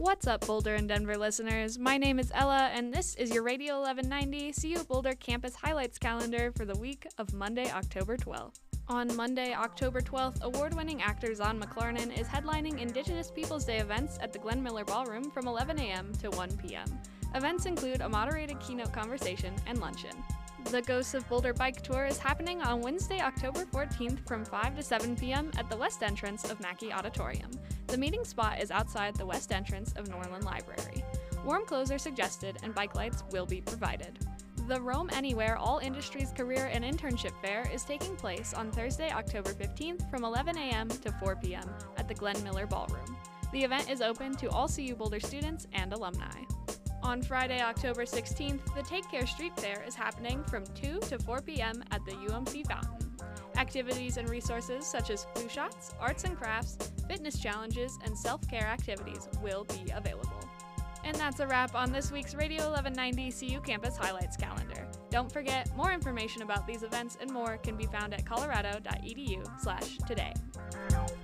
What's up, Boulder and Denver listeners? My name is Ella, and this is your Radio 1190 CU Boulder Campus Highlights calendar for the week of Monday, October 12th. On Monday, October 12th, award-winning actor Zahn McLarnon is headlining Indigenous Peoples Day events at the Glenn Miller Ballroom from 11 a.m. to 1 p.m. Events include a moderated keynote conversation and luncheon. The Ghosts of Boulder Bike Tour is happening on Wednesday, October 14th from 5 to 7 p.m. at the west entrance of Mackey Auditorium. The meeting spot is outside the west entrance of Norland Library. Warm clothes are suggested and bike lights will be provided. The Roam Anywhere All Industries Career and Internship Fair is taking place on Thursday, October 15th from 11 a.m. to 4 p.m. at the Glenn Miller Ballroom. The event is open to all CU Boulder students and alumni. On Friday, October 16th, the Take Care Street Fair is happening from 2 to 4 p.m. at the UMC Fountain. Activities and resources such as flu shots, arts and crafts, fitness challenges, and self-care activities will be available. And that's a wrap on this week's Radio 1190 CU Campus Highlights calendar. Don't forget, more information about these events and more can be found at colorado.edu/today.